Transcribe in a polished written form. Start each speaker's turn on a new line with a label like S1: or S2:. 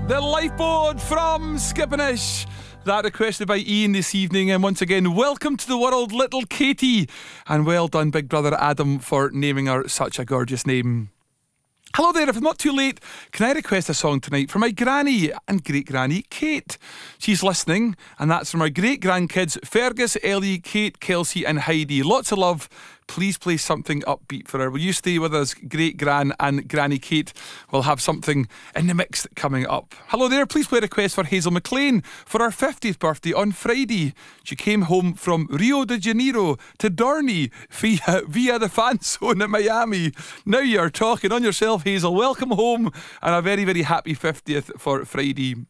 S1: The Lifeboat from Skippinish. That requested by Ian this evening. And once again, welcome to the world, little Katie. And well done, Big Brother Adam, for naming her such a gorgeous name. Hello there, if I'm not too late, can I request a song tonight for my granny and great-granny Kate? She's listening, and that's from our great-grandkids Fergus, Ellie, Kate, Kelsey and Heidi. Lots of love. Please play something upbeat for her. Will you stay with us, great-gran and Granny Kate? We'll have something in the mix coming up. Hello there, please play a request for Hazel McLean for her 50th birthday on Friday. She came home from Rio de Janeiro to Dorney via the fan zone at Miami. Now you're talking on yourself, Hazel. Welcome home and a very, very happy 50th for Friday.